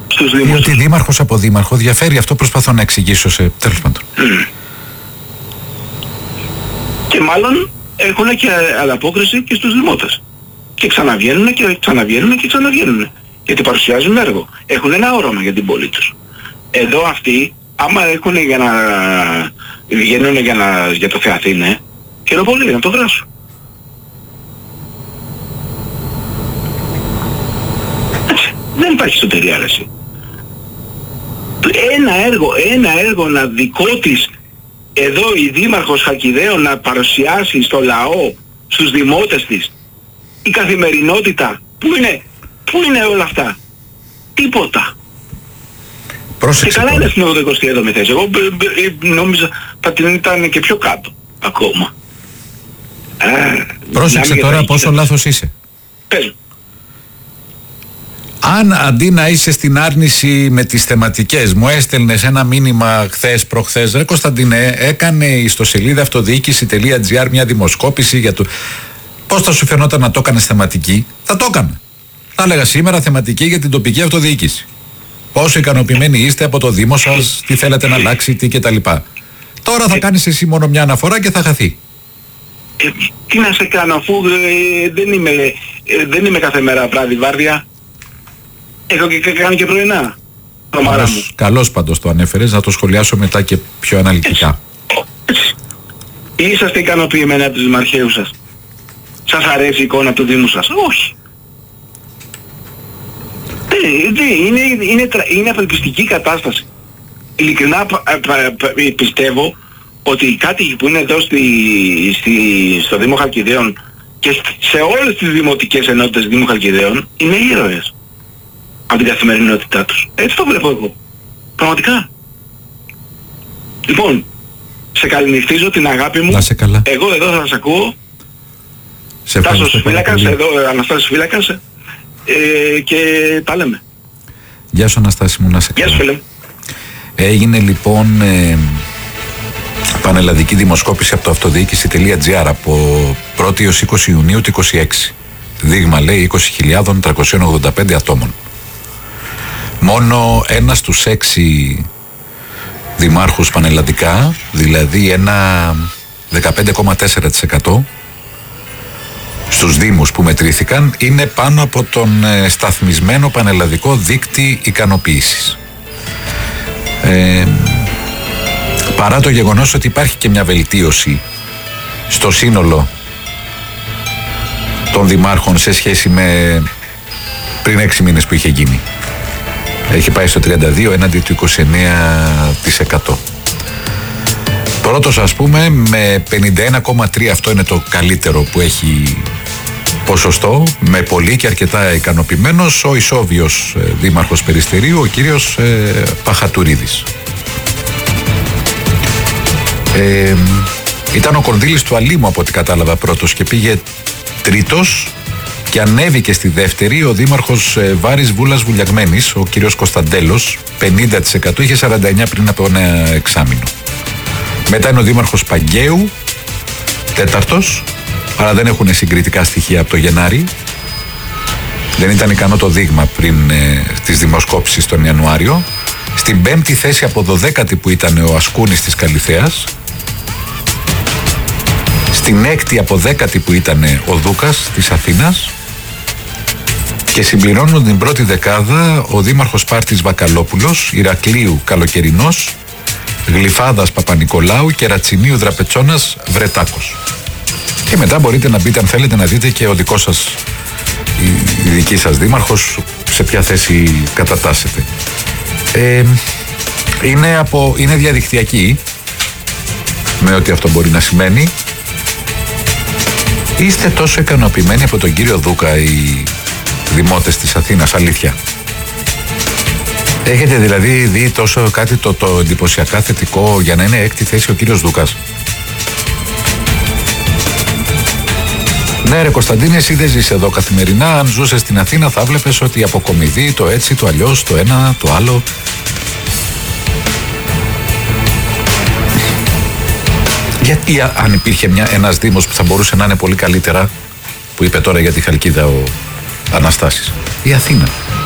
στους δήμους. Διότι δήμαρχος από δήμαρχο διαφέρει, αυτό προσπαθώ να εξηγήσω σε τέλος πάντων. Και μάλλον έχουν και ανταπόκριση και στους δημότες. Και ξαναβγαίνουν και ξαναβγαίνουν και ξαναβγαίνουν. Γιατί παρουσιάζουν έργο. Έχουν ένα όραμα για την πόλη τους. Εδώ αυτοί, άμα έχουν για να βγαίνουν για το Θεαθήνε, χαίρομαι πολύ να το δράσουν. Έτσι, δεν υπάρχει εσωτερική άρεση. Ένα έργο να δικό της εδώ η Δήμαρχος Χαλκιδαίων να παρουσιάσει στο λαό, στους δημότες της, η καθημερινότητα, πού είναι όλα αυτά? Τίποτα. Πρόσεξε. Και καλά είναι στην 87η θέση. Εγώ νόμιζα θα την ήταν και πιο κάτω ακόμα. Πρόσεξε τώρα πόσο λάθος είσαι. Πες. Αν αντί να είσαι στην άρνηση με τις θεματικές, μου έστελνες ένα μήνυμα χθες, προχθές, ρε Κωνσταντίνε, έκανε η ιστοσελίδα αυτοδιοίκηση.gr μια δημοσκόπηση για το πώς θα σου φαινόταν να το έκανες θεματική, θα το έκανα. Θα έλεγα σήμερα θεματική για την τοπική αυτοδιοίκηση. Πόσο ικανοποιημένοι είστε από το Δήμο σας, τι θέλετε να αλλάξει, τι κτλ. Τώρα θα κάνεις εσύ μόνο μια αναφορά και θα χαθεί. Τι να σε κάνω, αφού δεν είμαι κάθε μέρα βράδυ βάρδια. Έχω και κάνει και πρωινά. Καλώς πάντως το ανέφερες, να το σχολιάσω μετά και πιο αναλυτικά. Είσαστε ικανοποιημένοι από τους δημαρχαίους σας? Σας αρέσει η εικόνα του Δήμου σας? Όχι. Είναι απελπιστική κατάσταση. Ειλικρινά πιστεύω ότι οι κάτοικοι που είναι εδώ στο Δήμο Χαλκιδαίων και σε όλες τις δημοτικές ενότητες Δήμου Χαλκιδαίων είναι ήρωες από την καθημερινότητά τους. Έτσι το βλέπω εγώ. Πραγματικά. Λοιπόν, σε καληνυχτίζω την αγάπη μου. Να σε καλά. Εγώ εδώ θα σας ακούω. Τάσος Φύλακας, εδώ Αναστάσης Φύλακας. Και τα λέμε. Γεια σου Αναστάση μου, να σε καλά. Γεια σου φίλε. Έγινε λοιπόν πανελλαδική δημοσκόπηση από το αυτοδιοίκηση.gr από 1η έως 20 Ιουνίου του 26. Δείγμα λέει 20.385 ατόμων. Μόνο ένας στους 6 δημάρχους πανελλαδικά, δηλαδή ένα 15,4% στους δήμους που μετρήθηκαν, είναι πάνω από τον σταθμισμένο πανελλαδικό δείκτη ικανοποίησης. Παρά το γεγονός ότι υπάρχει και μια βελτίωση στο σύνολο των δημάρχων σε σχέση με πριν 6 μήνες που είχε γίνει. Έχει πάει στο 32 έναντι του 29%. Πρώτος ας πούμε με 51,3, αυτό είναι το καλύτερο που έχει ποσοστό, με πολύ και αρκετά ικανοποιημένος, ο ισόβιος δήμαρχος Περιστερίου, ο κύριος Παχατουρίδης. Ήταν ο Κορδίλης του Αλήμου από ό,τι κατάλαβα πρώτος και πήγε τρίτος και ανέβηκε στη δεύτερη ο δήμαρχος Βάρης Βούλας Βουλιαγμένης, ο κύριος Κωνσταντέλος, 50%, είχε 49% πριν από ένα εξάμηνο. Μετά είναι ο δήμαρχος Παγκαίου, τέταρτος, αλλά δεν έχουν συγκριτικά στοιχεία από το Γενάρη. Δεν ήταν ικανό το δείγμα πριν τις δημοσκόπησεις τον Ιανουάριο. Στην 5η θέση από 12η που ήταν ο Ασκούνης της Καλιθέας. Στην 6η από 10η που ήταν ο Δούκας της Αθήνας. Και συμπληρώνουν την πρώτη δεκάδα ο δήμαρχος Σπάρτης Βακαλόπουλος, Ηρακλείου Καλοκαιρινός, Γλυφάδας Παπανικολάου και Ρατσινίου Δραπετσόνας Βρετάκος. Και μετά μπορείτε να μπείτε αν θέλετε να δείτε και ο δικός σας, η δική σας δήμαρχος, σε ποια θέση κατατάσσεται. Είναι διαδικτυακή, με ό,τι αυτό μπορεί να σημαίνει. Είστε τόσο ικανοποιημένοι από τον κύριο Δούκα οι δημότες της Αθήνας, αλήθεια? Έχετε δηλαδή δει τόσο κάτι το εντυπωσιακά θετικό για να είναι 6η θέση ο κύριος Δούκας? Ναι ρε Κωνσταντίνε, εσύ δεν ζεις εδώ καθημερινά. Αν ζούσες στην Αθήνα θα βλέπεις ότι αποκομιδεί το έτσι, το αλλιώς, το ένα, το άλλο. Γιατί αν υπήρχε ένας δήμος που θα μπορούσε να είναι πολύ καλύτερα, που είπε τώρα για τη Χαλκίδα ο Αναστάσης, η Αθήνα.